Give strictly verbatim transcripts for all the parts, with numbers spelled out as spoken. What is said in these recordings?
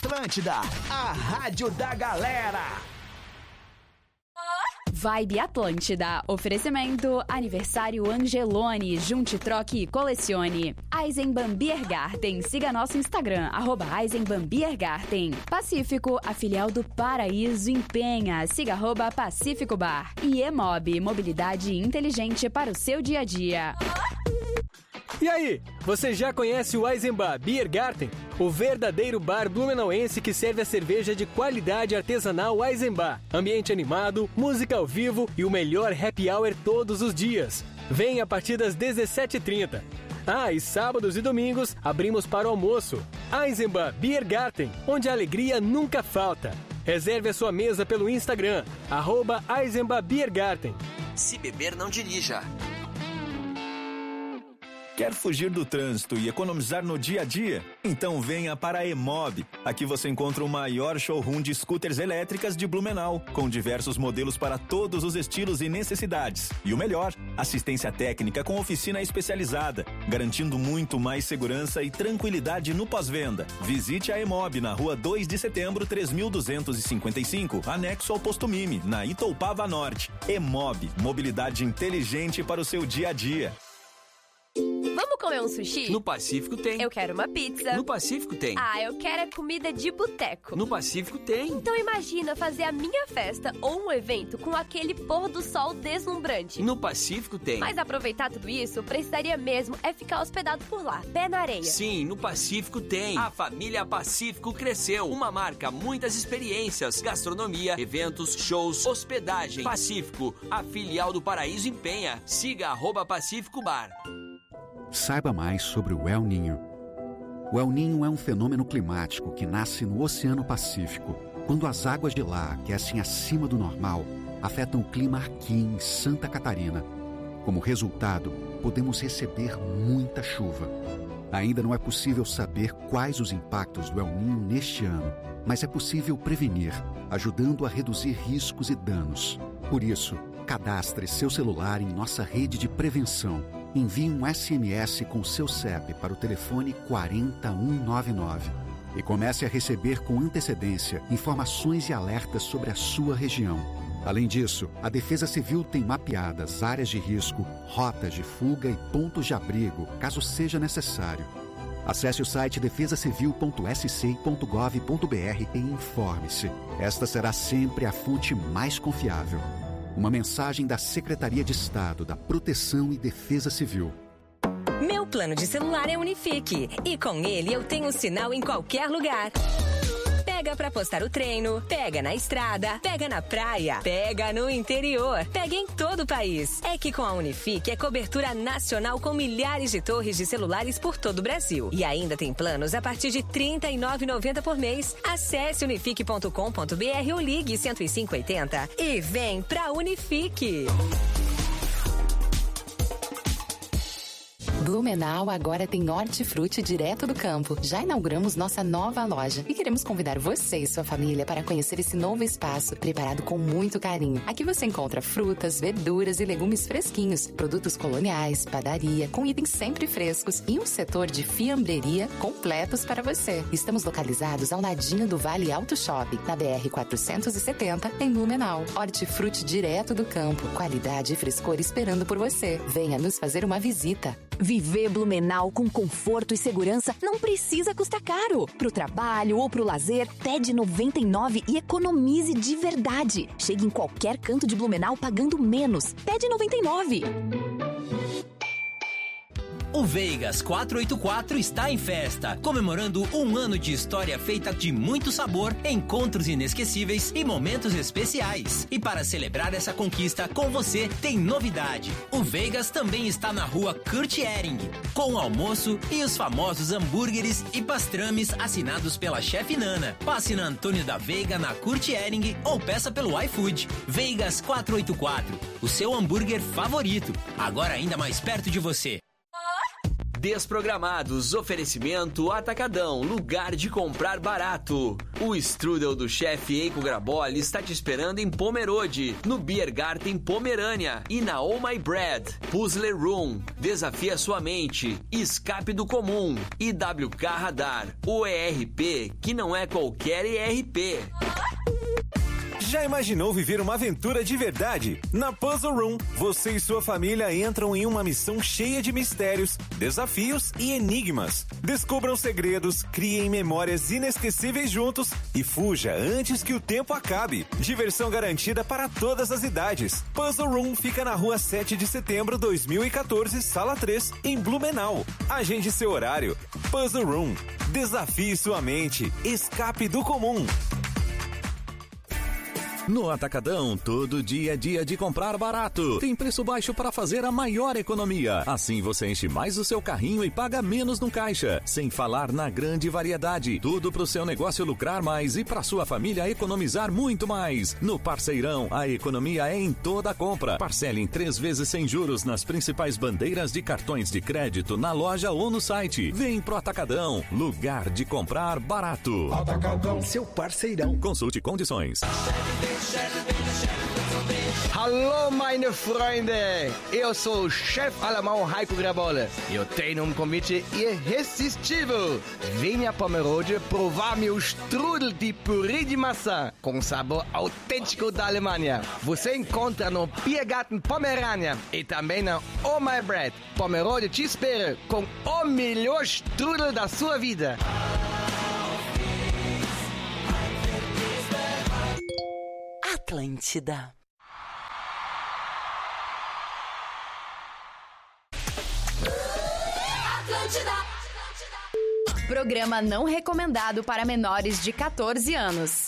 Atlântida, a rádio da galera. Vibe Atlântida. Oferecimento aniversário Angelone. Junte, troque e colecione. Eisenbahn Biergarten. Siga nosso Instagram, arroba Eisenbahn Biergarten. Pacífico, a filial do Paraíso em Penha. Siga arroba Pacífico Bar. E Emob, mobilidade inteligente para o seu dia a dia. E aí, você já conhece o Eisenbahn Biergarten? O verdadeiro bar blumenauense que serve a cerveja de qualidade artesanal Eisenbahn. Ambiente animado, música ao vivo e o melhor happy hour todos os dias. Vem a partir das dezessete e trinta. Ah, e sábados e domingos abrimos para o almoço. Eisenbahn Biergarten, onde a alegria nunca falta. Reserve a sua mesa pelo Instagram, arroba Eisenbahn Biergarten. Se beber, não dirija. Quer fugir do trânsito e economizar no dia a dia? Então venha para a Emob. Aqui você encontra o maior showroom de scooters elétricas de Blumenau, com diversos modelos para todos os estilos e necessidades. E o melhor, assistência técnica com oficina especializada, garantindo muito mais segurança e tranquilidade no pós-venda. Visite a Emob na rua dois de setembro, três mil duzentos e cinquenta e cinco, anexo ao posto Mime, na Itoupava Norte. Emob, mobilidade inteligente para o seu dia a dia. Vamos comer um sushi? No Pacífico tem. Eu quero uma pizza. No Pacífico tem. Ah, eu quero é comida de boteco. No Pacífico tem. Então imagina fazer a minha festa ou um evento com aquele pôr do sol deslumbrante. No Pacífico tem. Mas aproveitar tudo isso, precisaria mesmo é ficar hospedado por lá, pé na areia. Sim, no Pacífico tem. A família Pacífico cresceu. Uma marca, muitas experiências, gastronomia, eventos, shows, hospedagem. Pacífico, a filial do Paraíso em Penha. Siga arroba Pacífico Bar. Saiba mais sobre o El Niño. O El Niño é um fenômeno climático que nasce no Oceano Pacífico, quando as águas de lá aquecem acima do normal, afetam o clima aqui em Santa Catarina. Como resultado, podemos receber muita chuva. Ainda não é possível saber quais os impactos do El Niño neste ano, mas é possível prevenir, ajudando a reduzir riscos e danos. Por isso, cadastre seu celular em nossa rede de prevenção. Envie um S M S com seu C E P para o telefone quatro zero um nove nove e comece a receber com antecedência informações e alertas sobre a sua região. Além disso, a Defesa Civil tem mapeadas áreas de risco, rotas de fuga e pontos de abrigo, caso seja necessário. Acesse o site defesa civil ponto s c ponto gov ponto b r e informe-se. Esta será sempre a fonte mais confiável. Uma mensagem da Secretaria de Estado da Proteção e Defesa Civil. Meu plano de celular é Unifique e com ele eu tenho sinal em qualquer lugar. Pega pra postar o treino, pega na estrada, pega na praia, pega no interior, pega em todo o país. É que com a Unifique é cobertura nacional com milhares de torres de celulares por todo o Brasil. E ainda tem planos a partir de trinta e nove reais e noventa centavos por mês. Acesse unifique ponto com ponto b r ou ligue cento e cinco oitenta e vem pra Unifique. Blumenau agora tem hortifruti direto do campo. Já inauguramos nossa nova loja e queremos convidar você e sua família para conhecer esse novo espaço preparado com muito carinho. Aqui você encontra frutas, verduras e legumes fresquinhos, produtos coloniais, padaria, com itens sempre frescos e um setor de fiambreria completos para você. Estamos localizados ao ladinho do Vale Auto Shopping, na B R quatrocentos e setenta, em Blumenau. Hortifruti direto do campo, qualidade e frescor esperando por você. Venha nos fazer uma visita. Viver Blumenau com conforto e segurança não precisa custar caro. Pro trabalho ou pro lazer, T E D noventa e nove e economize de verdade. Chegue em qualquer canto de Blumenau pagando menos. T E D noventa e nove. O Veigas quatrocentos e oitenta e quatro está em festa, comemorando um ano de história feita de muito sabor, encontros inesquecíveis e momentos especiais. E para celebrar essa conquista com você, tem novidade. O Veigas também está na rua Kurt Ehring, com o almoço e os famosos hambúrgueres e pastrames assinados pela chefe Nana. Passe na Antônio da Veiga, na Kurt Ehring, ou peça pelo iFood. Veigas quatrocentos e oitenta e quatro, o seu hambúrguer favorito, agora ainda mais perto de você. Desprogramados, oferecimento Atacadão, lugar de comprar barato. O strudel do chefe Eiko Graboli está te esperando em Pomerode, no Biergarten Pomerânia e na Oh My Bread. Puzzle Room, desafia sua mente, escape do comum. I W K Radar, o E R P que não é qualquer E R P. Já imaginou viver uma aventura de verdade? Na Puzzle Room, você e sua família entram em uma missão cheia de mistérios, desafios e enigmas. Descubram segredos, criem memórias inesquecíveis juntos e fuja antes que o tempo acabe. Diversão garantida para todas as idades. Puzzle Room fica na rua sete de setembro, dois mil e quatorze, sala três, em Blumenau. Agende seu horário. Puzzle Room. Desafie sua mente. Escape do comum. No Atacadão, todo dia é dia de comprar barato. Tem preço baixo para fazer a maior economia. Assim você enche mais o seu carrinho e paga menos no caixa. Sem falar na grande variedade. Tudo para o seu negócio lucrar mais e para sua família economizar muito mais. No Parceirão, a economia é em toda a compra. Parcele em três vezes sem juros nas principais bandeiras de cartões de crédito na loja ou no site. Vem pro Atacadão, lugar de comprar barato. Atacadão, seu parceirão. Consulte condições. Hallo meine Freunde, eu sou o chefe alemão Heiko Graboli. Eu tenho um convite irresistível. Venha para Pomerode provar meu strudel de purê de maçã com sabor autêntico da Alemanha. Você encontra no Biergarten Pomerânia e também na Oh My Bread. Pomerode te espera com o melhor strudel da sua vida. Atlântida. Atlântida. Programa não recomendado para menores de catorze anos.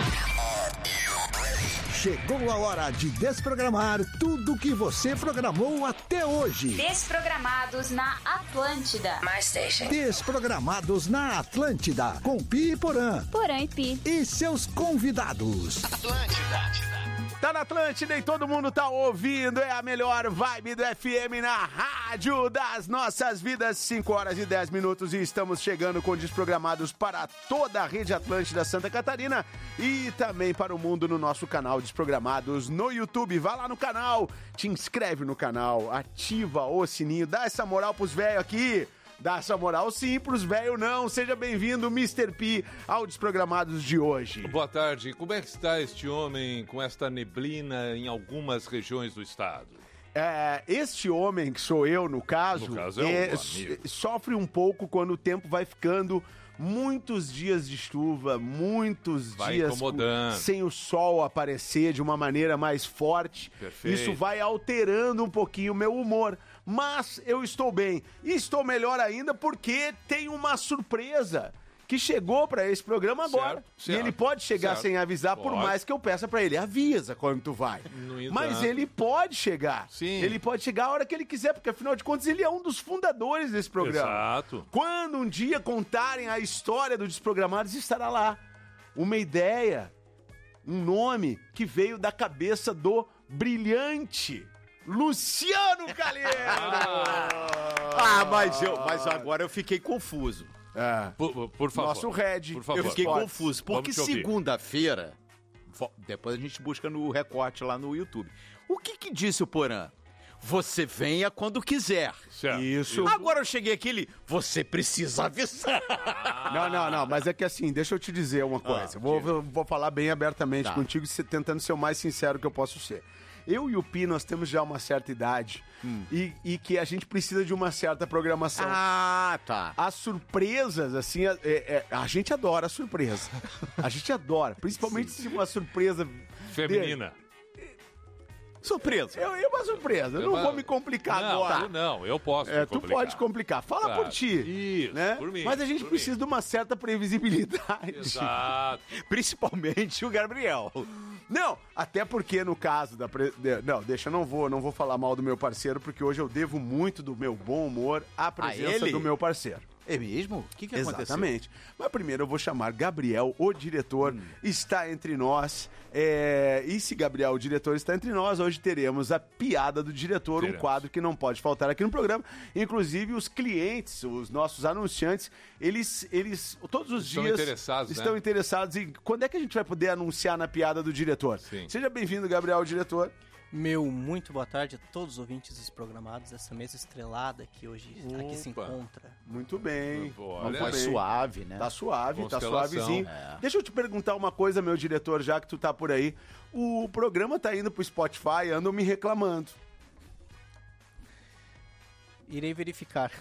Chegou a hora de desprogramar tudo que você programou até hoje. Desprogramados na Atlântida. My Station. Desprogramados na Atlântida, com Pi e Porã. Porã e Pi. E seus convidados. Atlântida. Tá na Atlântida e todo mundo tá ouvindo. É a melhor vibe do F M na rádio das nossas vidas. cinco horas e dez minutos e estamos chegando com Desprogramados para toda a rede Atlântida Santa Catarina e também para o mundo no nosso canal Desprogramados no YouTube. Vá lá no canal, te inscreve no canal, ativa o sininho, dá essa moral pros velhos aqui. Dá essa moral sim pros velhos não. Seja bem-vindo, mister P, ao Desprogramados de hoje. Boa tarde. Como é que está este homem com esta neblina em algumas regiões do estado? É, este homem, que sou eu no caso, no caso é é, um amigo. sofre um pouco quando o tempo vai ficando muitos dias de chuva, muitos vai dias incomodando. sem o sol aparecer de uma maneira mais forte. Perfeito. Isso vai alterando um pouquinho o meu humor. Mas eu estou bem. E estou melhor ainda porque tem uma surpresa que chegou para esse programa agora. Certo, e certo, ele pode chegar certo. sem avisar, por Pode. mais que eu peça para ele. Avisa quando tu vai. Mas ele pode chegar. Sim. Ele pode chegar a hora que ele quiser, porque afinal de contas ele é um dos fundadores desse programa. Exato. Quando um dia contarem a história do Desprogramados, estará lá. Uma ideia, um nome que veio da cabeça do brilhante Luciano Calheiros! Ah, mas, eu, mas agora eu fiquei confuso. É. Por, por favor. Nosso Red. Por favor. Eu fiquei Pode. confuso, porque segunda-feira, depois a gente busca no recorte lá no YouTube. O que que disse o Porã? Você venha quando quiser. Certo. Isso. Agora eu cheguei aqui, ele, você precisa avisar. Não, não, não, mas é que assim, deixa eu te dizer uma coisa. Ah, vou, vou, vou falar bem abertamente Tá. contigo, se- tentando ser o mais sincero que eu posso ser. Eu e o Pi, nós temos já uma certa idade Hum. e, e que a gente precisa de uma certa programação. Ah, tá. As surpresas, assim, é- é- a gente adora a surpresa. A gente adora, principalmente se uma surpresa... Feminina. Surpresa. Eu ia uma surpresa, eu não Uma- vou me complicar não, agora. tu não, eu posso É, me tu complicar. pode complicar. Fala Claro. por ti. Isso, né? por mim. Mas a gente por precisa mim. de uma certa previsibilidade. Exato. Principalmente o Gabriel. Não, até porque no caso da... Pre... de- Não, deixa, eu não vou, não vou falar mal do meu parceiro, porque hoje eu devo muito do meu bom humor à presença ele? do meu parceiro. É mesmo? O que, que aconteceu? Exatamente. Mas primeiro eu vou chamar Gabriel, o diretor, hum. está entre nós. É... E se Gabriel, o diretor, está entre nós, hoje teremos a piada do diretor, teremos. um quadro que não pode faltar aqui no programa. Inclusive os clientes, os nossos anunciantes, eles, eles todos os estão dias interessados, estão né? interessados em quando é que a gente vai poder anunciar na piada do diretor. Sim. Seja bem-vindo, Gabriel, o diretor. Meu muito boa tarde a todos os ouvintes desprogramados dessa mesa estrelada que hoje Opa. aqui se encontra. Muito bem. Olha, tá suave, né? Tá suave, tá suavezinho. É. Deixa eu te perguntar uma coisa, meu diretor, já que tu tá por aí. O programa tá indo pro Spotify, andam me reclamando. Irei verificar.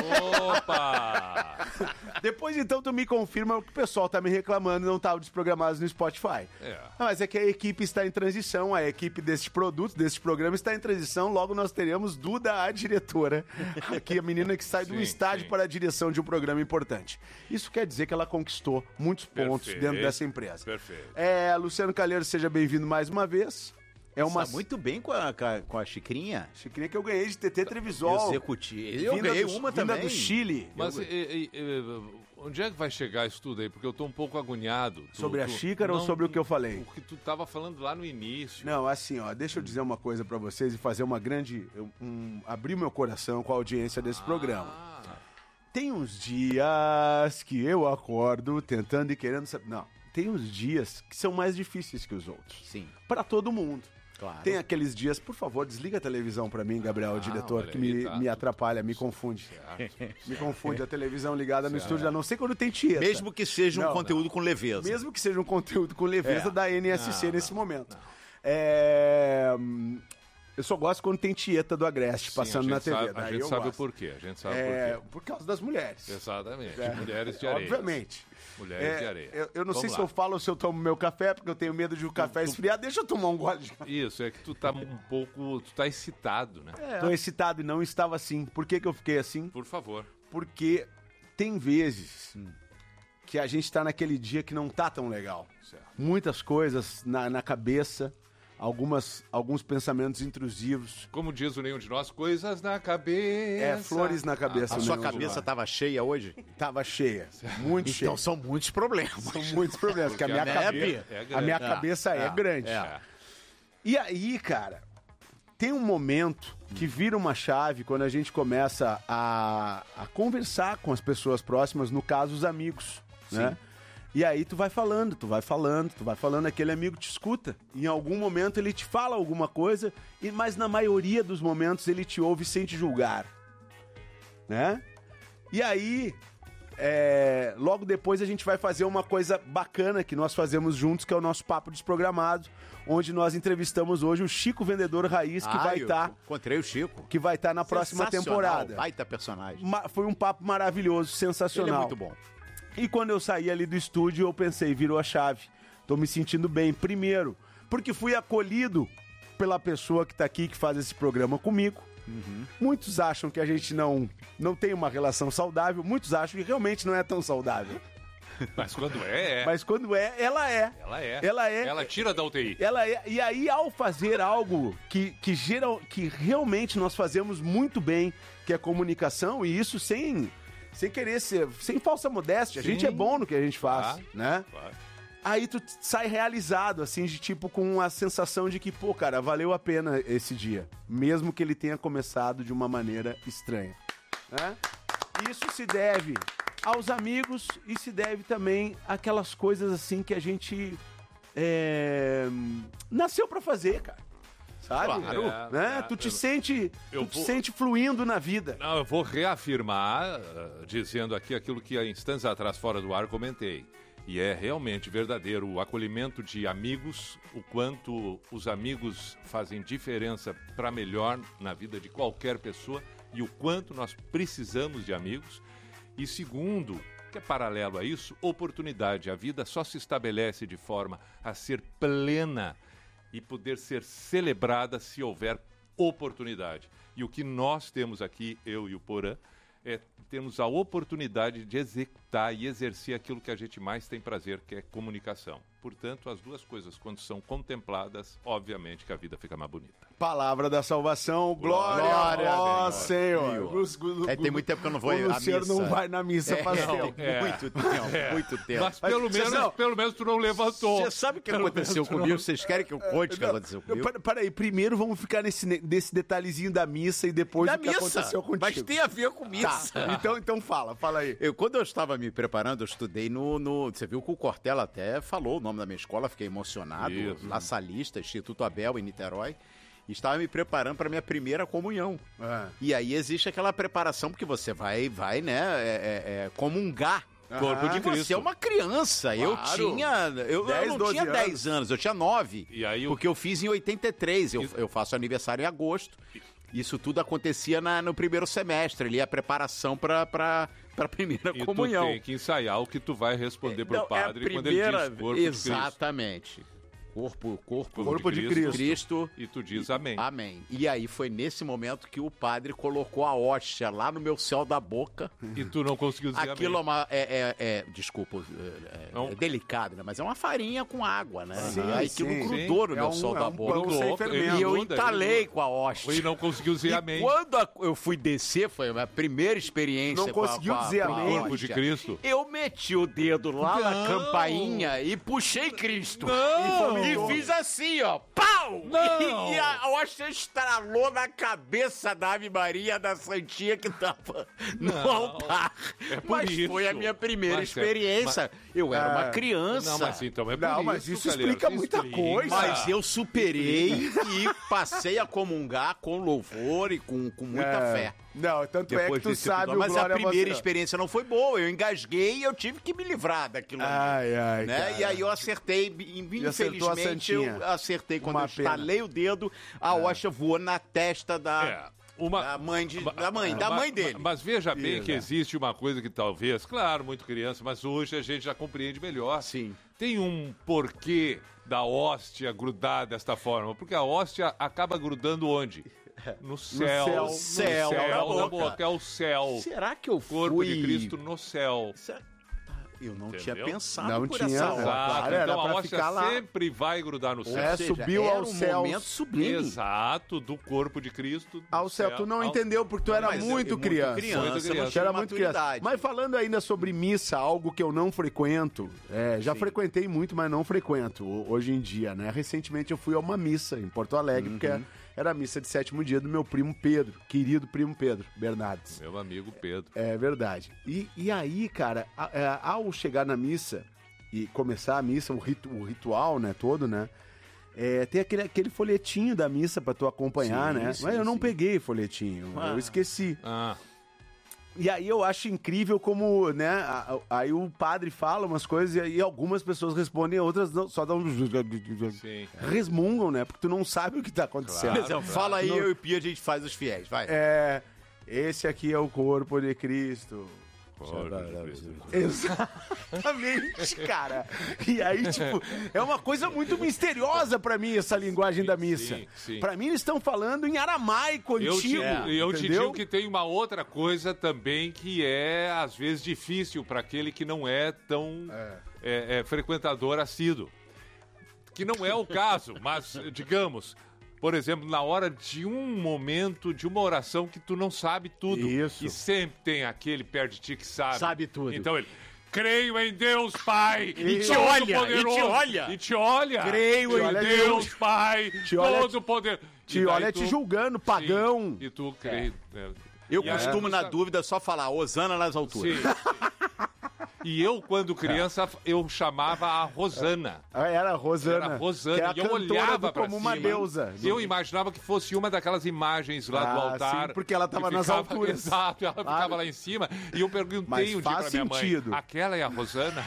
Opa! Depois, então, tu me confirma que o pessoal tá me reclamando e não tá desprogramados no Spotify. É. Mas é que a equipe está em transição, a equipe deste produto, deste programa está em transição, logo nós teremos Duda, a diretora, aqui a menina que sai sim, do estágio sim. para a direção de um programa importante. Isso quer dizer que ela conquistou muitos pontos Perfeito. dentro dessa empresa. Perfeito. É, Luciano Calheiro, seja bem-vindo mais uma vez. É uma... Está muito bem com a, com a xicrinha. Xicrinha que eu ganhei de T T Trevisol. Executivo. Eu ganhei do, uma também. do Chile. Mas e, e, e, onde é que vai chegar isso tudo aí? Porque eu tô um pouco agoniado. Tu, sobre a tu, xícara não, ou sobre o que eu falei? O que tu tava falando lá no início. Não, assim, ó, deixa eu dizer uma coisa pra vocês e fazer uma grande... Um, abrir meu coração com a audiência desse ah. programa. Tem uns dias que eu acordo tentando e querendo saber... Não, tem uns dias que são mais difíceis que os outros. Sim. Pra todo mundo. Claro. Tem aqueles dias, por favor, desliga a televisão pra mim, Gabriel, ah, o diretor, que me, aí, tá. me atrapalha, me confunde. Certo. Me confunde a televisão ligada certo. no estúdio, a não ser quando tem tieta. Mesmo que seja um não, conteúdo não. com leveza. Mesmo que seja um conteúdo com leveza é. da N S C não, nesse não, momento. Não. É... Eu só gosto quando tem tieta do Agreste Sim, passando na T V. Sabe, a gente sabe o porquê, a gente sabe é, por quê. Por causa das mulheres. Exatamente, é. mulheres de areia. Obviamente. Mulheres é, de areia. Eu, eu não Vamos sei lá. se eu falo ou se eu tomo meu café, porque eu tenho medo de o café tu, esfriar. Deixa eu tomar um gole de café. Isso, é que tu tá um pouco... Tu tá excitado, né? É. Tô excitado e não estava assim. Por que que eu fiquei assim? Por favor. Porque tem vezes hum. que a gente tá naquele dia que não tá tão legal. Certo. Muitas coisas na, na cabeça... Algumas, alguns pensamentos intrusivos. Como diz o nenhum de nós, coisas na cabeça. É, flores na cabeça. A, a sua cabeça estava cheia hoje? Tava cheia, muito então, cheia. Então são muitos problemas. São muitos problemas, porque, porque a minha, a cabe... é a minha é, cabeça é, é grande. É. E aí, cara, tem um momento que vira uma chave quando a gente começa a, a conversar com as pessoas próximas, no caso, os amigos, Sim. né? E aí tu vai falando, tu vai falando, tu vai falando, aquele amigo te escuta. Em algum momento ele te fala alguma coisa, mas na maioria dos momentos ele te ouve sem te julgar. Né? E aí, é, logo depois a gente vai fazer uma coisa bacana que nós fazemos juntos, que é o nosso Papo Desprogramado, onde nós entrevistamos hoje o Chico Vendedor Raiz, que ah, vai estar... Tá, encontrei o Chico. Que vai estar tá na próxima temporada. Baita personagem. Ma- foi um papo maravilhoso, sensacional. Ele é muito bom. E quando eu saí ali do estúdio, eu pensei, virou a chave. Tô me sentindo bem. Primeiro, porque fui acolhido pela pessoa que tá aqui, que faz esse programa comigo. Uhum. Muitos acham que a gente não, não tem uma relação saudável. Muitos acham que realmente não é tão saudável. Mas quando é, é. Mas quando é, ela é. Ela é. Ela é. Ela tira da U T I. Ela é. E aí, ao fazer algo que, que, geral, que realmente nós fazemos muito bem, que é comunicação, e isso sem... Sem querer ser, sem falsa modéstia. Sim. A gente é bom no que a gente faz, ah, né? Claro. Aí tu sai realizado, assim, de tipo, com a sensação de que, pô, cara, valeu a pena esse dia. Mesmo que ele tenha começado de uma maneira estranha, né? Isso se deve aos amigos e se deve também àquelas coisas, assim, que a gente é, nasceu pra fazer, cara. Sabe? Claro. É, né? é, tu te eu, sente, eu tu vou, te sente fluindo na vida. Não, eu vou reafirmar, uh, dizendo aqui aquilo que há instantes atrás, fora do ar, comentei. E é realmente verdadeiro o acolhimento de amigos, o quanto os amigos fazem diferença para melhor na vida de qualquer pessoa e o quanto nós precisamos de amigos. E segundo, que é paralelo a isso, oportunidade. A vida só se estabelece de forma a ser plena e poder ser celebrada se houver oportunidade. E o que nós temos aqui, eu e o Porã, é temos a oportunidade de executar executar e exercer aquilo que a gente mais tem prazer, que é comunicação. Portanto, as duas coisas, quando são contempladas, obviamente que a vida fica mais bonita. Palavra da salvação, glória, Glória ó a Deus. Senhor. Gus- Gus- É, tem muito tempo que eu não vou o à Luciano missa. não vai na missa É, faz não, tempo. é. Muito tempo, É. muito tempo. Mas pelo Mas, menos, não, pelo menos tu não levantou. Você sabe o que Pelo aconteceu menos tu comigo? não- Vocês querem que eu conte o que Não, aconteceu comigo? Para- Peraí, primeiro vamos ficar nesse, nesse detalhezinho da missa e depois Da o que missa, aconteceu contigo. mas tem a ver com missa. Tá, então, então fala, fala aí. Eu, quando eu estava me preparando, eu estudei no, no... Você viu que o Cortella até falou o nome da minha escola, fiquei emocionado. Isso. La Salista, Instituto Abel, em Niterói. E estava me preparando para minha primeira comunhão. É. E aí existe aquela preparação, porque você vai, vai né, é, é, é, comungar. Corpo de Cristo. Você é uma criança. Eu Claro. tinha. Eu, dez, eu não doze tinha anos. dez anos, eu tinha nove. E aí o- Porque eu fiz em oitenta e três. Eu, eu faço aniversário em agosto. Isso tudo acontecia na- no primeiro semestre, ali, a preparação para a primeira E comunhão. tu tem que ensaiar o que tu vai responder pro Não, é a padre quando ele primeira- diz corpo de Cristo. Exatamente. Corpo, corpo, Corpo de Cristo. Cristo. E tu diz amém. Amém. E aí foi nesse momento que o padre colocou a hóstia lá no meu céu da boca. E tu não conseguiu dizer Aquilo é amém. uma. É, é, é- desculpa, é, Não. é delicado, né? Mas é uma farinha com água, né? Sim, aí aquilo sim. grudou no É meu um- céu é da um boca. pão sem Louco, fermento. E eu gruda, entalei ele com a hóstia. E não conseguiu dizer E amém. quando a- eu fui descer, foi a minha primeira experiência Não com a- conseguiu com a- dizer com a amém. Corpo de hóstia. Cristo. Eu meti o dedo lá na Não. campainha e puxei Cristo. Não. E fiz assim, ó. Pau! Não. E a hóstia estralou na cabeça da Ave Maria da Santinha que tava no Não. altar. É por Mas isso. foi a minha primeira Mas é- experiência. Eu era uma É. criança. Não, mas então é por Não, isso, mas isso Calheiros, explica muita explica. coisa. Mas eu superei e passei a comungar com louvor e com, com muita É. fé. Não, tanto é que tu desse sabe episódio. o Mas a glória primeira você. experiência não foi boa. Eu engasguei e eu tive que me livrar daquilo ali. Ai, ai, né? cara. E aí eu acertei, E acertou a infelizmente santinha. eu acertei quando Uma eu estalei o dedo, a hóstia voou na testa da, É. Uma... da mãe de, da mãe, da mãe dele. Mas, mas veja bem Isso, que é. existe uma coisa que talvez, claro, muito criança, mas hoje a gente já compreende melhor. Sim. Tem um porquê da hóstia grudar desta forma. Porque a hóstia acaba grudando onde? No céu. céu. No Céu, céu, na na boca. boca. É o céu. Será que eu Corpo fui... de Cristo no céu. Eu não Entendeu? tinha pensado Não por tinha, essa é. hora. Exato. Claro, era então a pra hóstia ficar lá. sempre vai grudar no céu. É, Ou seja, subiu era aos um céus. momento sublime. Exato, do corpo de Cristo. Ao do céu, tu não ao- entendeu porque tu era Mas eu- muito eu muito criança. criança, Muito não criança. Tu tinha era muito criança. maturidade. Mas falando ainda sobre missa, algo que eu não frequento, é, já Sim. frequentei muito, mas não frequento ho- hoje em dia, né? Recentemente eu fui a uma missa em Porto Alegre, porque Uhum. era a missa de sétimo dia do meu primo Pedro, querido primo Pedro Bernardes. Meu amigo Pedro. É verdade. E, e aí, cara, a- é, ao chegar na missa e começar a missa, o, ritu- o ritual, né, todo, né? É, tem aquele, aquele folhetinho da missa pra tu acompanhar, Sim, né? sim, Mas eu não sim. peguei folhetinho, Ah. eu esqueci. Ah, E aí eu acho incrível como, né, a- a- aí o padre fala umas coisas e aí algumas pessoas respondem, outras não, só dão... sim. resmungam, né? Porque tu não sabe o que tá acontecendo. Claro. Então, fala aí, Não- eu e o Pia, a gente faz os fiéis, vai. É, esse aqui é o corpo de Cristo. Corpo de Cristo. Exatamente, cara. E aí, tipo, é uma coisa muito misteriosa pra mim essa linguagem da missa. sim, sim. Pra mim eles estão falando em aramaico Eu, te, antigo, eu te entendeu? digo que tem uma outra coisa também que é, às vezes, difícil para aquele que não é tão é, é, frequentador assíduo. Que não é o caso, mas, digamos, por exemplo, na hora de um momento, de uma oração que tu não sabe tudo. Isso. E sempre tem aquele perto de ti que sabe. Sabe tudo. Então ele... Creio em Deus, Pai. E te todo olha, poderoso. e te olha. E te olha. Creio em em Deus, Deus. Pai. Te olha- todo poder. Te E daí olha te julgando, pagão. Sim, e tu crê. é. Eu E aí costumo, tu na sabe- dúvida, só falar Osana nas alturas. Sim. E eu, quando criança, eu chamava a Rosana. Ah, Era a Rosana. Era a Rosana. que é a e eu cantora olhava do pra como cima. uma deusa. Eu imaginava que fosse uma daquelas imagens lá do Ah, altar. sim, porque ela que tava nas ficava- alturas. Exato, ela ficava Ah, lá em cima. E eu perguntei mas um dia faz pra minha sentido. mãe, aquela é a Rosana?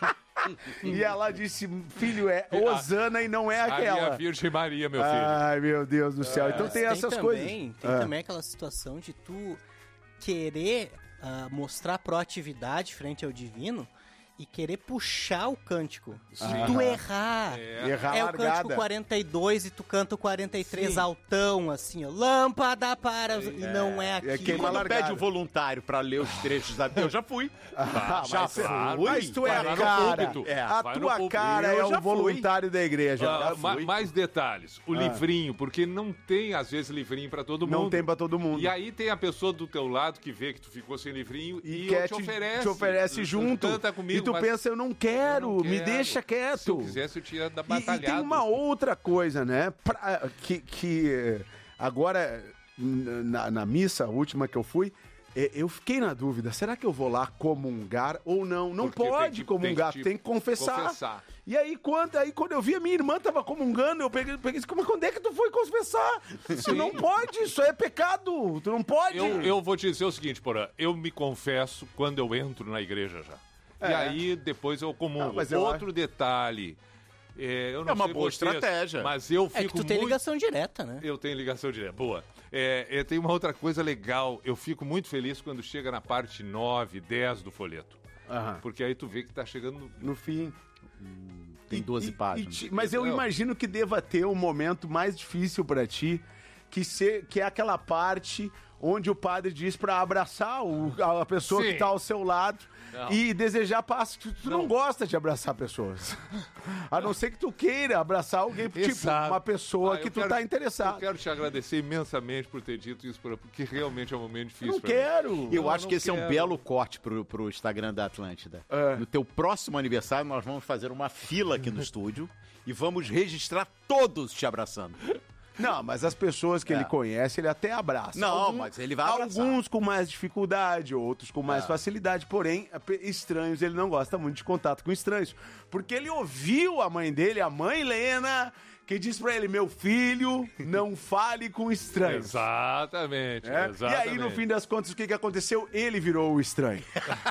E ela disse, filho, é Osana e não é A minha aquela. Virgem Maria, meu filho. Ai, meu Deus do céu. Então Mas tem essas também, coisas. Tem Ah. também aquela situação de tu querer ah, mostrar proatividade frente ao divino e querer puxar o cântico. Se Ah. tu errar, É. Errar é a o cântico largada. quarenta e dois e tu canta o quarenta e três Sim. altão, assim, ó. Lâmpada para... os- E não é aquilo. E quando pede o voluntário pra ler os trechos da Bíblia, eu já fui. Ah, já mas, fui. mas tu é Vai a no cara. púlpito. É. A Vai no tua púlpito. cara Eu é já o voluntário da igreja. Ah, Já ma- fui. mais detalhes. O Ah. livrinho, porque não tem, às vezes, livrinho pra todo mundo. Não tem pra todo mundo. E aí tem a pessoa do teu lado que vê que tu ficou sem livrinho e, quer te oferece. te oferece Tu- tu junto. Canta comigo, e tu mas pensa, eu não quero, eu não me quero. deixa quieto. Se eu quisesse, eu tinha da E, e batalhado. tem uma outra coisa, né? Pra- que, que eh, agora, n- na, na missa última que eu fui, eh, eu fiquei na dúvida, será que eu vou lá comungar ou não? Não Porque tem pode que- comungar, tem tem que que, confessar. confessar. E aí quando, aí, quando eu vi a minha irmã tava comungando, eu peguei, peguei e disse, mas quando é que tu foi confessar? Você não pode, isso é pecado, tu não pode. Eu, eu vou te dizer o seguinte, Porã, eu me confesso quando eu entro na igreja já. E É. aí depois eu comungo. Ah, mas eu Outro detalhe, é, eu não É uma sei boa vocês, estratégia. mas eu fico É que tu tem muito... ligação direta, né? Eu tenho ligação direta, boa. É, é, tem uma outra coisa legal, eu fico muito feliz quando chega na parte nove, dez do folheto. Aham. Porque aí tu vê que tá chegando no... No fim. Tem doze E páginas. ti- mas eu Não. imagino que deva ter um momento mais difícil pra ti, que, ser, que é aquela parte onde o padre diz pra abraçar o- a pessoa Sim. que tá ao seu lado Não. e desejar paz. Tu, tu não. gosta de abraçar pessoas. A não ser que tu queira abraçar alguém, tipo, Exato. uma pessoa Ah, que eu tu quero- tá interessado. Eu quero te agradecer imensamente por ter dito isso, Porã, porque realmente é um momento difícil Não pra mim. quero. Eu Não, acho não que esse é um quero. belo corte pro, pro Instagram da Atlântida. É. No teu próximo aniversário, nós vamos fazer uma fila aqui no estúdio e vamos registrar todos te abraçando. Não, mas as pessoas que É. ele conhece, ele até abraça. Não, mas ele vai abraçar. Alguns com mais dificuldade, outros com mais É. facilidade. Porém, a pe- estranhos, ele não gosta muito de contato com estranhos. Porque ele ouviu a mãe dele, a mãe Helena, que disse pra ele, meu filho, não fale com estranhos. Exatamente, É? exatamente. E aí, no fim das contas, o que, que aconteceu? Ele virou o estranho.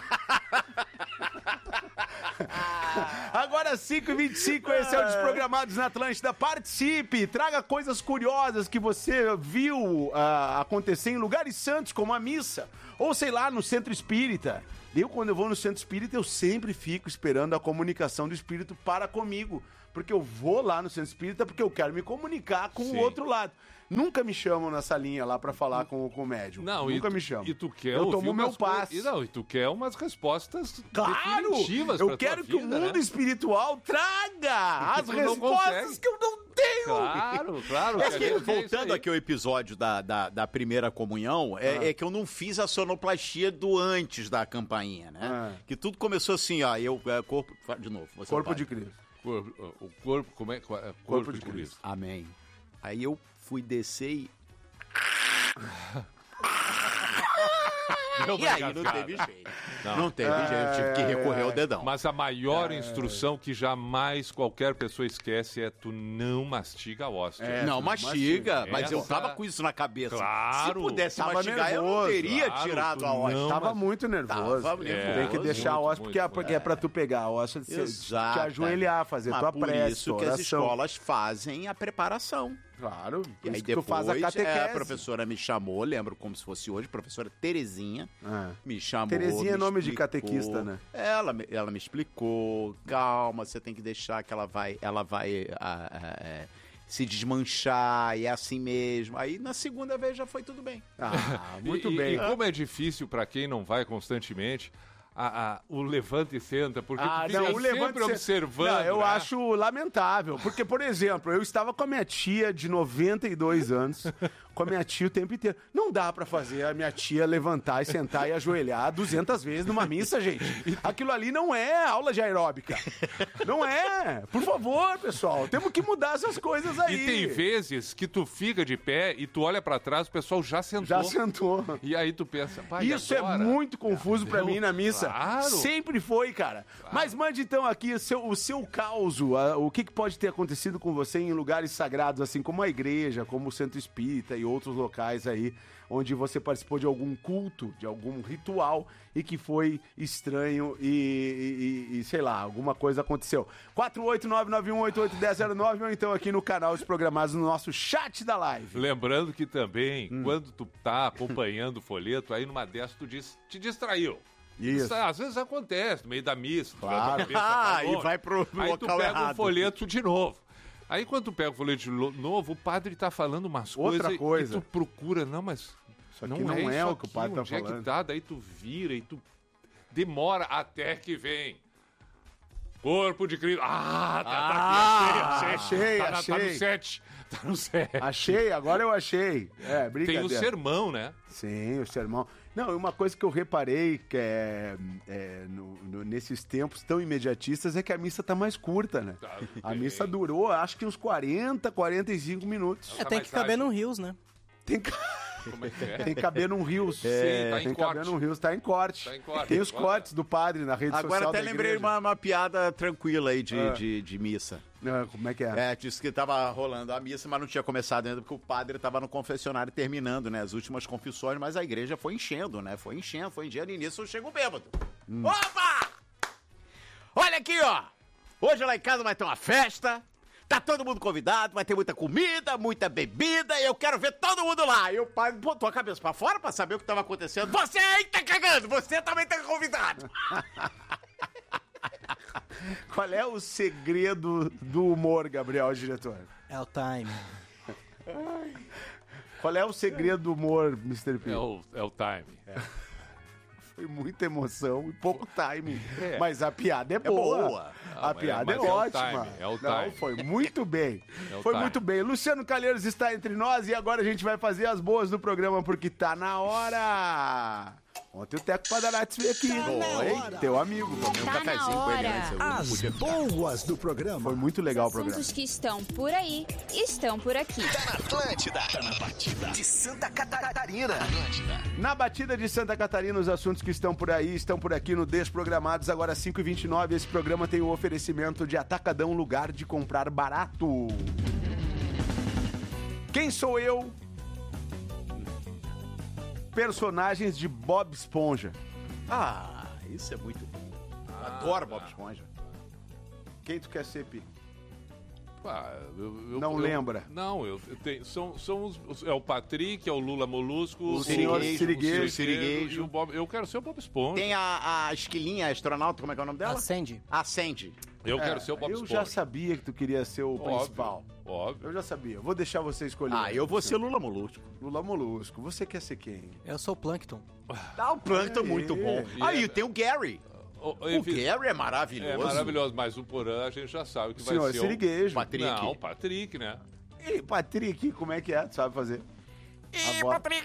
Agora, cinco e vinte e cinco, esse é o Desprogramados na Atlântida. Participe, traga coisas curiosas que você viu ah, acontecer em lugares santos, como a missa, ou sei lá, no centro espírita. Eu, quando eu vou no centro espírita, eu sempre fico esperando a comunicação do espírito para comigo. Porque eu vou lá no centro espírita porque eu quero me comunicar com Sim. o outro lado. Nunca me chamam nessa linha lá pra falar com, com o médium. Não, Nunca e tu, me chamam. E tu quer eu ouvir tomo meu umas coisas- passe. E não, e tu quer umas respostas Claro! definitivas Eu pra tua quero que o vida, mundo né? espiritual traga as tu não respostas consegue. que eu não tenho. Claro, claro. É que a que, gente quer isso voltando aí. aqui ao episódio da, da, da primeira comunhão, é, Ah. é que eu não fiz a sonoplastia do antes da campainha, né? Ah. Que tudo começou assim, ó, eu, é, corpo, fa- de novo. Você Corpo vai. de Cristo. Corpo- O corpo, como é? Corpo, Corpo de de Cristo. Amém. Aí eu fui descer e... Deu E uma aí não engasgada. teve jeito. Não. Não, teve jeito, eu tive que recorrer ao dedão. Mas a maior instrução que jamais qualquer pessoa esquece é tu não mastiga a hóstia. É, não, tu mastiga, mastiga. mas eu Essa- tava com isso na cabeça. Claro. Se pudesse Tava mastigar, eu não nervoso. teria Claro, tirado tu a hóstia. não- Tava mas- muito nervoso. Tava nervoso. Tem que deixar a muito, hóstia porque, é, muito, porque é pra tu pegar a hóstia, você Exato. te ajoelhar, fazer Mas tua por prece, isso tua que as oração. escolas fazem a preparação. Claro. E Por aí isso que tu depois faz a catequese. é, a professora me chamou, lembro como se fosse hoje, professora Terezinha, Ah. me chamou. Terezinha é me nome de explicou. catequista, né? Ela, me- ela me explicou, calma, você tem que deixar que ela vai, ela vai ah, ah, é, se desmanchar, e é assim mesmo. Aí na segunda vez já foi tudo bem. Ah, muito E- e- bem. E como é difícil pra quem não vai constantemente, a, a- o levanta e senta, porque Ah, tu fica não, o levante sempre se- observando. Não, eu né? acho lamentável. Porque, por exemplo, eu estava com a minha tia de noventa e dois anos, com a minha tia o tempo inteiro. Não dá pra fazer a minha tia levantar e sentar e ajoelhar duzentas vezes numa missa, gente. Aquilo ali não é aula de aeróbica. Não é. Por favor, pessoal, temos que mudar essas coisas aí. E tem vezes que tu fica de pé e tu olha pra trás, o pessoal já sentou. Já sentou. E aí tu pensa, pai, Isso agora? é muito confuso pra Entendeu? mim na missa. Claro. Sempre foi, cara. Mas mande então aqui o seu, o seu causo, a- o que, que pode ter acontecido com você em lugares sagrados, assim como a igreja, como o Centro Espírita e outros locais aí, onde você participou de algum culto, de algum ritual e que foi estranho e, e- e, sei lá, alguma coisa aconteceu. quatro oito nove nove um oito oito um zero zero nove ou então aqui no canal Os Programados no nosso chat da live. Lembrando que também, Hum. quando tu tá acompanhando o folheto, aí numa dessas tu diz, te distraiu. Isso. Isso, às vezes acontece, no meio da missa. Claro. Tu vai Ah, pra e vai pro Aí local tu pega errado. o folheto de novo. Aí quando tu pega o folheto de lo- novo, o padre tá falando umas Outra coisas coisa. e tu procura, não, mas Isso não, aqui não é, é isso o que o aqui, padre tá onde é falando. que tá? Daí tu vira e tu demora até que vem. Corpo de Cristo. Ah, tá, tá Ah, aqui, achei, achei. achei, Tá, na- tá no achei. sete. Tá no sete. Achei, agora eu achei. É, Tem brincadeira. o sermão, né? Sim, o sermão. Não, uma coisa que eu reparei que é, é, no- no- nesses tempos tão imediatistas é que a missa tá mais curta, né? Tá, A bem. missa durou, acho que uns quarenta, quarenta e cinco minutos. É, tem que caber num rios, né? Tem que... Como é que é? Tem que caber num rios. Sim, tá em tem que corte. caber num rios, tá em corte. Tá em corte. Tem os Agora- cortes do padre na rede Agora social até da lembrei igreja. uma, uma piada tranquila aí de, Ah. de, de missa. Ah, como é que é? É, disse que tava rolando a missa, mas não tinha começado ainda, porque o padre tava no confessionário terminando, né? As últimas confissões, mas a igreja foi enchendo, né? Foi enchendo, foi enchendo, e nisso chega o bêbado. Hum. Opa! Olha aqui, ó! Hoje lá em casa vai ter uma festa, tá todo mundo convidado, vai ter muita comida, muita bebida, e eu quero ver todo mundo lá. E o padre botou a cabeça pra fora pra saber o que tava acontecendo. Você aí tá cagando, você também tá convidado. Qual é o segredo do humor, Gabriel, diretor? É o time. Qual é o segredo do humor, mister P? É o, é o time. Foi muita emoção e pouco timing. É. Mas a piada é boa. boa. A Ah, piada é, mas é o ótima. time, é o Não, time. foi muito bem. É o foi time. muito bem. Luciano Calheiros está entre nós e agora a gente vai fazer as boas do programa porque tá na hora. Ontem o Teco Padarates veio aqui. Oi, teu amigo. Tomei um Tá na cafezinho com ele hora. antes. eu não As podia ficar. boas do programa. Foi muito legal o programa. Assuntos que estão por aí, estão por aqui. Atlântida. Tá na batida de Santa Catarina. Na batida de Santa Catarina, os assuntos que estão por aí, estão por aqui no Desprogramados, agora cinco e vinte e nove. Esse programa tem o oferecimento de Atacadão, lugar de comprar barato. Quem sou eu? Personagens de Bob Esponja. Ah, isso é muito bom. Adoro Bob Esponja. Quem tu quer ser, Pi? Ah, eu- eu- Não eu- lembra? Não, eu, eu tenho, são, são os, os- é o Patrick, é o Lula Molusco, O senhor Siriguejo, o Siriguejo. e o Bob. Eu quero ser o Bob Esponja. Tem a, a esquilinha, a astronauta, como é que é o nome dela? A Sandy. A Sandy. Eu É, quero ser o Bob eu Esponja. já sabia que tu queria ser o Óbvio, principal. Óbvio. Eu já sabia. Vou deixar você escolher. Ah, eu vou ser Lula Molusco. Lula Molusco. Você quer ser quem? Eu sou o Plankton. Tá, o Plankton é Aí. muito bom. E Aí é- tem o Gary. O, O Gary é maravilhoso. É maravilhoso, mas o Porã a gente já sabe que Senhor vai ser Siriguejo. o Patrick. Não, o Patrick, né? Ei, Patrick, como é que é? Tu sabe fazer? Ih, A voz- Patrick!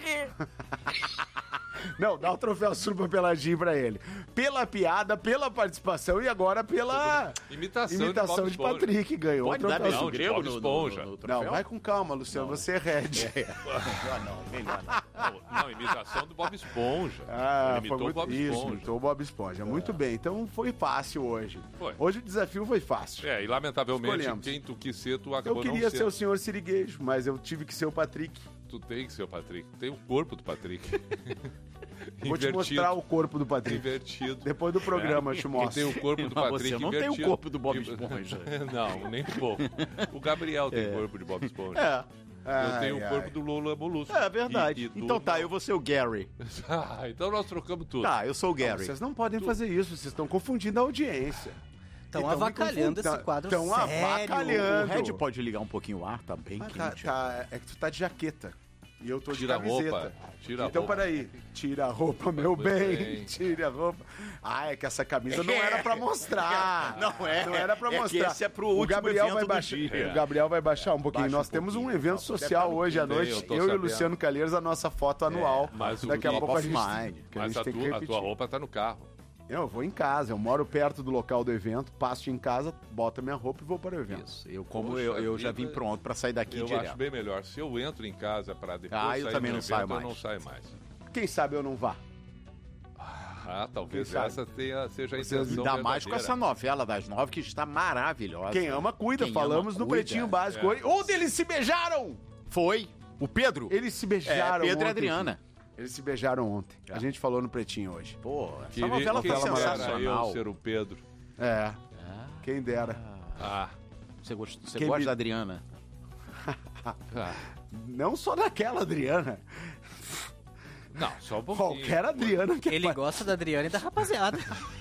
Não, dá o troféu Surpa Peladinho pra ele. Pela piada, pela participação e agora pela Imitação, imitação de, de, Bob Esponja. Patrick. Ganhou Pode o dar troféu beijo Não, de grego Bob no, no, Esponja. no, no Não, troféu? vai com calma, Luciano. Você é Red. Melhor não, melhor não. Não, não, imitação do Bob Esponja. Ah, Ele foi imitou o muito... Bob Isso, Esponja. imitou o Bob Esponja. Muito bem. Então foi fácil hoje. Foi. Hoje o desafio foi fácil. É, e lamentavelmente, Escolhemos. quem tu quis ser, tu Eu acabou queria não ser sendo. o senhor Siriguejo, mas eu tive que ser o Patrick. Tu tem que ser o Patrick. Tem o corpo do Patrick. Vou te mostrar o corpo do Patrick. Invertido. Depois do programa eu te Quem mostro. tem o corpo do Mas Patrick você não tem o invertido. corpo do Bob Esponja. Não, nem um pouco. O Gabriel tem corpo de Bob Esponja. É. Eu tenho Ai, o corpo ai. do Lula Molusco. É verdade. E- e tu então tá, não. eu vou ser o Gary. Ah, então nós trocamos tudo. Tá, eu sou o Não, Gary. vocês não podem fazer isso, vocês estão confundindo a audiência. Estão Então, avacalhando então, esse quadro tão sério. avacalhando. O Red pode ligar um pouquinho o ar, tá bem Ah, tá, quente. tá, é que tu tá de jaqueta. E eu tô de Tira a camiseta. roupa, tira a então, roupa. peraí. Tira a roupa, meu Muito bem. bem. Tira a roupa. Ah, é que essa camisa não era pra mostrar. Não é. Não era pra É que mostrar. esse é pro o último Gabriel evento vai do baixar. dia. O Gabriel vai baixar um pouquinho. Baixa Nós um temos um pouquinho. evento Não, social deve hoje à bem, noite. eu tô Eu, e o sabendo. Luciano Calheiros, a nossa foto anual. mas o Daqui a Top pouco a of gente, Mind. que a Mas gente a, tem que tu- a repetir. tua roupa tá no carro. Eu vou em casa, eu moro perto do local do evento, passo em casa, boto a minha roupa e vou para o evento. Isso. Eu, como Poxa eu, eu já vida. vim pronto pra sair daqui Eu direto. acho bem melhor. Se eu entro em casa pra depois Ah, eu sair também no não saio evento, eu mais. não saio mais. Quem sabe eu não vá. Ah, talvez Quem sabe? essa tenha, seja a Vocês- intenção Ainda mais com verdadeira. essa novela das nove que está maravilhosa. Quem ama, cuida. Quem Falamos ama, no cuida. Pretinho Básico É. hoje. Onde eles se beijaram! Foi o Pedro. Eles se beijaram É, Pedro e ontem. Adriana. Eles se beijaram ontem. É. A gente falou no Pretinho hoje. Pô, essa Queria- novela foi quem dera sensacional. eu ser o Pedro. É, quem dera. Ah, Você gosta, você Quem gosta me- da Adriana? ah. Não só daquela Adriana. Não, só um pouquinho. Qualquer Adriana que Ele gosta da Adriana e da rapaziada.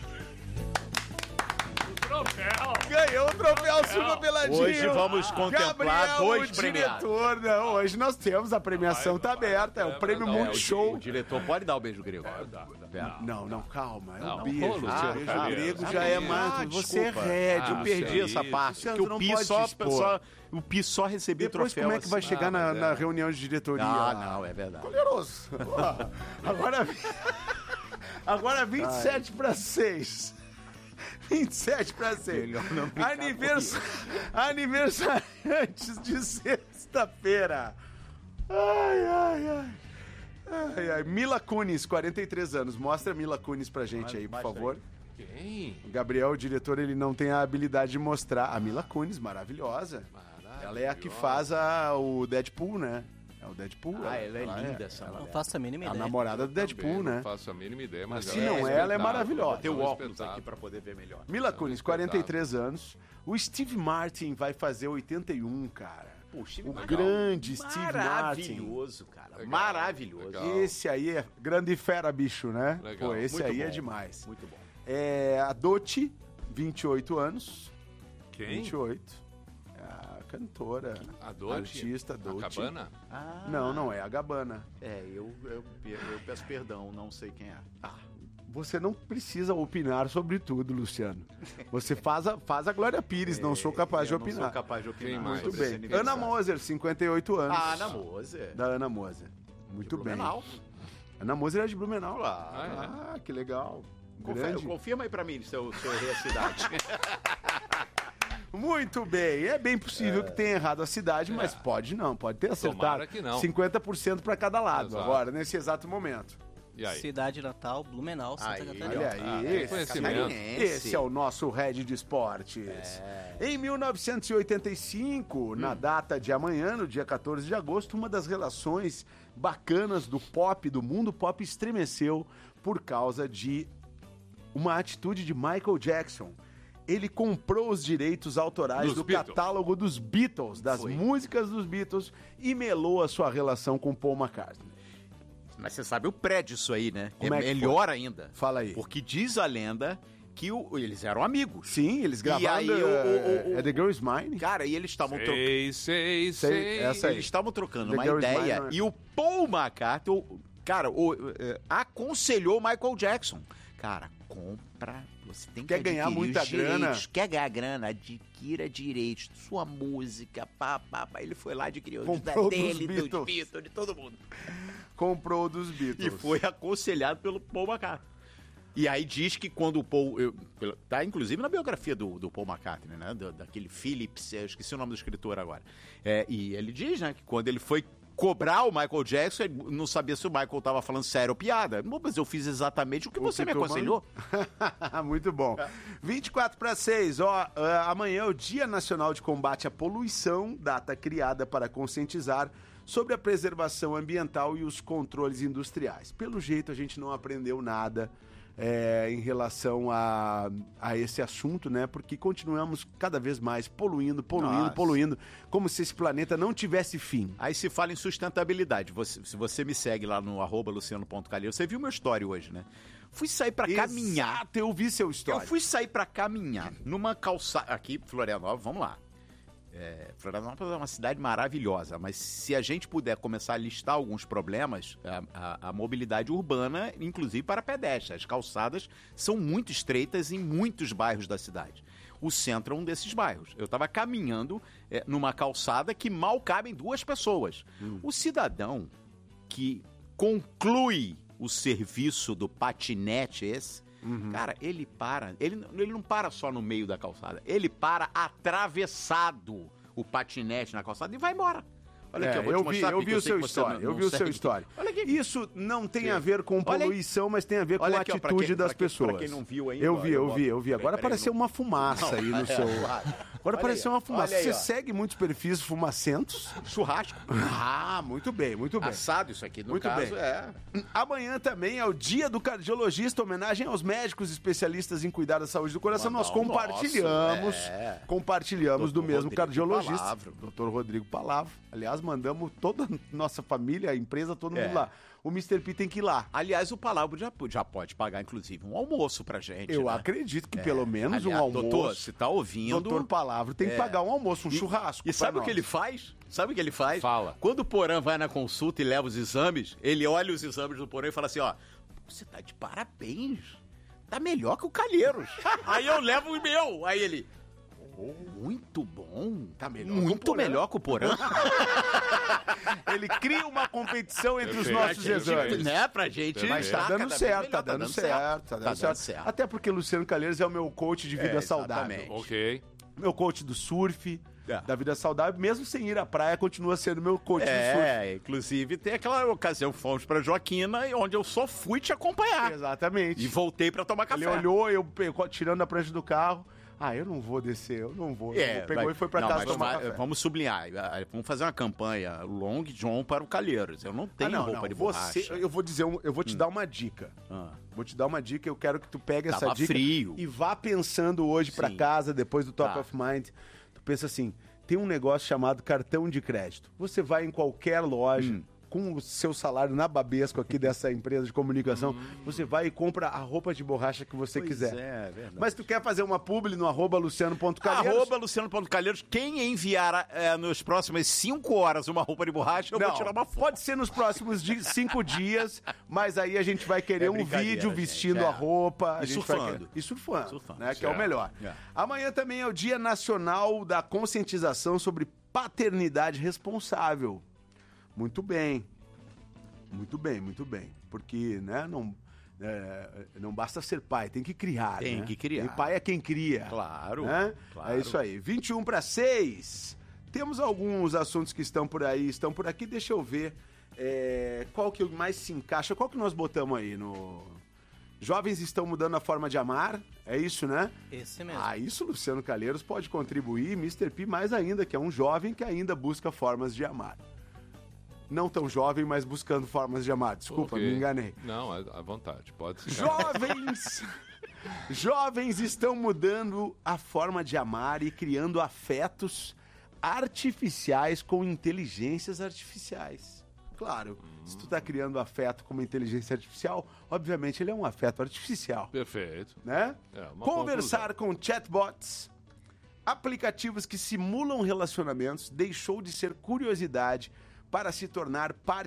Troféu. Ganhou o troféu Super Peladinho. Hoje vamos contemplar Gabriel, dois o premiados. diretor. Não, hoje nós temos, a premiação tá aberta. É o prêmio É, Multishow. O, o diretor pode dar o beijo grego. Não, não, calma. É Não, um beijo. ô, Luciano, Ah, beijo ah, grego ah, já é ah, mais. Você é desculpa. rédio. Eu perdi essa parte. Luciano, Que tu não o Pi pode só, se expor. só, o Pi só recebia Depois troféu. como é que vai assim. chegar Ah, na, mas na é. reunião de diretoria? Ah, não, é verdade. Poderoso. Ó, Agora, agora vinte e sete para seis. vinte e sete para seis. Anivers... Aniversariantes de sexta-feira. Ai, ai, ai. Ai, ai. Mila Kunis, quarenta e três anos. Mostra a Mila Kunis pra gente aí, por favor. Quem? O Gabriel, o diretor, ele não tem a habilidade de mostrar. A Mila Kunis, maravilhosa. Ela é a que faz a, o Deadpool, né? É o Deadpool. Ah, ela é linda, é, essa ela Não é faço a mínima a ideia. namorada do Deadpool, Também né? Não faço a mínima ideia, mas, Mas se não é, ela é maravilhosa. Tem o É um óculos espetáculo. aqui pra poder ver melhor. Mila Kunis, quarenta e três anos. O Steve Martin vai fazer oitenta e um, cara. Pô, o Steve o Martin. grande Steve Martin. Maravilhoso, cara. Legal, Maravilhoso. legal. Esse aí é grande fera, bicho, né? Legal. Pô, esse Muito aí bom. é demais. Muito bom. É a Doty, vinte e oito anos. Quem? vinte e oito. É a cantora. A Doty? Artista, A Doty. Cabana? Ah, Não, não é a Gabbana. É, eu, eu, eu peço perdão, não sei quem é. Ah, você não precisa opinar sobre tudo, Luciano. Você faz a, faz a Glória Pires, não sou capaz de eu não opinar. sou capaz de opinar. Quem mais? Muito sobre esse bem. aniversário. Ana Moser, cinquenta e oito anos. Ah, Ana Moser. Da Ana Moser. Muito bem. Blumenau. Ana Moser é de Blumenau. Lá. Ah, que legal. Confirma, Grande. confirma aí pra mim se eu, se eu errei a cidade. Muito bem. É bem possível que tenha errado a cidade, mas pode não. Pode ter acertado. Tomara que não. cinquenta por cento para cada lado Exato. agora, nesse exato momento. E aí? Cidade natal, Blumenau, Santa Aí, Catarina. Olha aí, Ah, tem esse, conhecimento. esse é o nosso Red de Esportes. Em mil novecentos e oitenta e cinco, na data de amanhã, no dia quatorze de agosto, uma das relações bacanas do pop, do mundo pop, estremeceu por causa de uma atitude de Michael Jackson. Ele comprou os direitos autorais Dos do Beatles. catálogo dos Beatles, das Foi. músicas dos Beatles, e melou a sua relação com Paul McCartney. Mas você sabe o pré disso aí, né? Como é é que melhor ainda. Fala aí. Porque diz a lenda que o- eles eram amigos. Sim, eles gravaram aí, o- o- o- é The Girl Is Mine. Cara, e eles estavam trocando. Sei, sei, Sei, sei. essa aí. Eles estavam trocando The uma Girl Is ideia Mine, e o Paul McCartney, o- cara, o, eh, aconselhou o Michael Jackson. Cara, compra. Você tem que Quer ganhar adquirir muita os direitos. grana? Quer ganhar grana? Adquira direitos. Sua música, pá, pá, pá. Ele foi lá, adquiriu os Comprou dos dele, dos Beatles. Beatles, de todo mundo. Comprou dos Beatles. E foi aconselhado pelo Paul McCartney. E aí diz que quando o Paul... eu- pelo- tá inclusive na biografia do, do Paul McCartney, né? Do- daquele Phillips, eu esqueci o nome do escritor agora. É, e ele diz, né, que quando ele foi cobrar o Michael Jackson, ele não sabia se o Michael tava falando sério ou piada. Não, mas eu fiz exatamente o que O você que me tu aconselhou. Muito bom. vinte e quatro para seis, ó, ah, amanhã é o Dia Nacional de Combate à Poluição, data criada para conscientizar sobre a preservação ambiental e os controles industriais. Pelo jeito, a gente não aprendeu nada é, em relação a, a esse assunto, né? Porque continuamos cada vez mais poluindo, poluindo, Nossa. poluindo, como se esse planeta não tivesse fim. Aí se fala em sustentabilidade. Você- se você me segue lá no arroba luciano ponto calil, você viu meu story hoje, né? Fui sair pra caminhar. Exato, eu vi seu Eu story. fui sair pra caminhar numa calçada. Aqui, Florianópolis, vamos lá. É, Florianópolis é uma cidade maravilhosa, mas se a gente puder começar a listar alguns problemas, a, a- a mobilidade urbana, inclusive para pedestres, as calçadas são muito estreitas em muitos bairros da cidade. O centro é um desses bairros. Eu estava caminhando é, numa calçada que mal cabem duas pessoas. O cidadão que conclui o serviço do patinete esse, cara, ele para, ele, ele não para só no meio da calçada, ele para atravessado o patinete na calçada e vai embora. Olha aqui, É, eu vou te eu vi, mostrar, eu porque vi o sei seu que você story, não- eu não vi o seu segue. story. Olha aqui. Isso não tem Sim. a ver com Olha aí. poluição, mas tem a ver com Olha a aqui, ó, pra atitude quem- das pra quem- pessoas. pra quem não viu ainda, eu ó, vi, eu eu boto- vi, eu vi. Agora Peraí, apareceu não- uma fumaça Não, aí no é, seu... claro. Agora Olha apareceu aí, ó. uma fumaça. Olha aí, Você ó. segue muitos perfis fumacentos? Churrasco. Ah, muito bem, muito bem. Assado isso aqui, no Muito caso, bem. é... Amanhã também é o dia do cardiologista, homenagem aos médicos especialistas em cuidar da saúde do coração. Mandar Nós um compartilhamos, nosso, é. compartilhamos do doutor mesmo Rodrigo cardiologista, Palavra. doutor Rodrigo Palavra. Aliás, mandamos toda a nossa família, a empresa, todo mundo É. lá. o mister P tem que ir lá. Aliás, o Palavra já, já pode pagar, inclusive, um almoço pra gente. Eu né? acredito que É. pelo menos Aliás, um almoço. doutor, se tá ouvindo... Doutor Palavra tem que É. pagar um almoço, um E- churrasco. E sabe pra o que nós. ele faz? Sabe o que ele faz? Fala. Quando o Porã vai na consulta e leva os exames, ele olha os exames do Porã e fala assim, ó, você tá de parabéns. Tá melhor que o Calheiros. Aí eu levo o meu. Aí ele... Oh, muito bom. Tá melhor Muito que o Porã. melhor que o Porã. Ele cria uma competição entre os Perfeito. nossos Pra gente, exames. né? Pra gente... Mas tá tá dando cada certo, vez tá melhor, dando certo, tá dando certo. certo. Até porque Luciano Calheiros é o meu coach de vida É, saudável. exatamente. Ok. Meu coach do surf, É. da vida saudável, mesmo sem ir à praia, continua sendo meu coach do surf. É, inclusive tem aquela ocasião que fomos pra Joaquina, onde eu só fui te acompanhar. Exatamente. E voltei pra tomar café. Ele olhou, eu pe- tirando a prancha do carro. Ah, eu não vou descer, eu não vou. É, Pegou vai- e foi pra não, casa mas tomar vai- café. Vamos sublinhar, ah, vamos fazer uma campanha Long John para o Calheiros. Eu não tenho Ah, não, roupa não, de você, borracha. eu vou dizer, um- eu vou te dar uma dica. Ah. Vou te dar uma dica, eu quero que tu pegue essa Tava dica frio. e vá pensando hoje pra Sim. casa, depois do Top Tá. of Mind. Tu pensa assim, tem um negócio chamado cartão de crédito. Você vai em qualquer loja, Hum. com o seu salário na Babesco aqui dessa empresa de comunicação, você vai e compra a roupa de borracha que você Pois quiser. é, é verdade. Mas tu quer fazer uma publi no arroba luciano.calheiros? Arroba Luciano Paulo Calheiros. Quem enviar é, nos próximas cinco horas uma roupa de borracha, eu Não, vou tirar uma foto. pode ser nos próximos di- cinco dias, mas aí a gente vai querer É um brincadeira, vídeo gente, vestindo é. a roupa. A E gente vai surfando. querer- E surfando, Surfando, né, que é o certo. melhor. É. Amanhã também é o Dia Nacional da Conscientização sobre Paternidade Responsável. Muito bem. Muito bem, muito bem. Porque, né, não, é, não basta ser pai, tem que criar, Tem né? que criar. E pai é quem cria. Claro, Né? claro. É isso aí. vinte e um para seis. Temos alguns assuntos que estão por aí, estão por aqui. Deixa eu ver é, qual que mais se encaixa. Qual que nós botamos aí no... Jovens estão mudando a forma de amar. É isso, né? Esse mesmo. Ah, isso Luciano Calheiros pode contribuir. mister P mais ainda, que é um jovem que ainda busca formas de amar. Não tão jovem, mas buscando formas de amar. Desculpa, Ok. me enganei. Não, à à vontade. Pode se Jovens! Jovens estão mudando a forma de amar e criando afetos artificiais com inteligências artificiais. Claro, se tu tá criando afeto com uma inteligência artificial, obviamente ele é um afeto artificial, Perfeito. né? É, uma Conversar com chatbots, aplicativos que simulam relacionamentos, deixou de ser curiosidade para se tornar parte